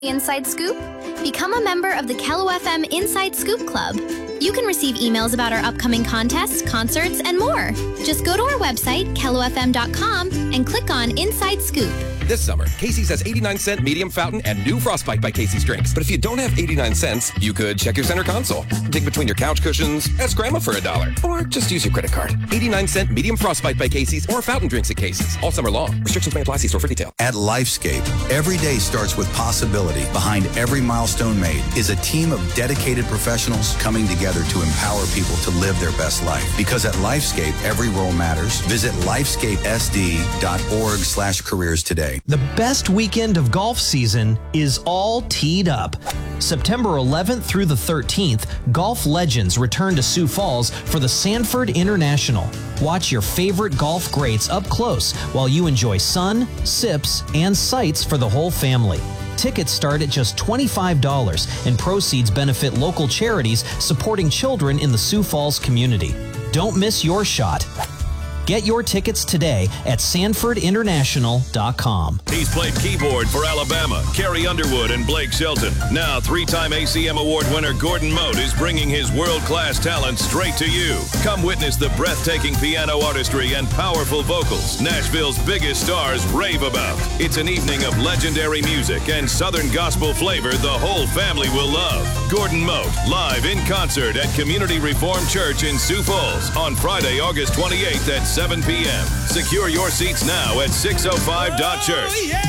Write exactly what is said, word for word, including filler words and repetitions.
Inside Scoop? Become a member of the K L O F M Inside Scoop Club. You can receive emails about our upcoming contests, concerts, and more. Just go to our website, K L O F M dot com, and click on Inside Scoop. This summer, Casey's has eighty-nine cent medium fountain and new Frostbite by Casey's drinks. But if you don't have eighty-nine cents, you could check your center console, dig between your couch cushions, ask Grandma for a dollar, or just use your credit card. eighty-nine cent medium Frostbite by Casey's or fountain drinks at Casey's. All summer long. Restrictions may apply. See store for detail. At Lifescape, every day starts with possibility. Behind every milestone made is a team of dedicated professionals coming together to empower people to live their best life. Because at Lifescape, every role matters. Visit lifescape s d dot org slash careers today. The best weekend of golf season is all teed up. September eleventh through the thirteenth, golf legends return to Sioux Falls for the Sanford International. Watch your favorite golf greats up close while you enjoy sun, sips, and sights for the whole family. Tickets start at just twenty-five dollars, and proceeds benefit local charities supporting children in the Sioux Falls community. Don't miss your shot. Get your tickets today at sanford international dot com. He's played keyboard for Alabama, Carrie Underwood, and Blake Shelton. Now, three-time A C M Award winner Gordon Mote is bringing his world-class talent straight to you. Come witness the breathtaking piano artistry and powerful vocals Nashville's biggest stars rave about. It's an evening of legendary music and Southern gospel flavor the whole family will love. Gordon Mote, live in concert at Community Reformed Church in Sioux Falls on Friday, August twenty-eighth at seven p.m. Secure your seats now at six oh five dot church.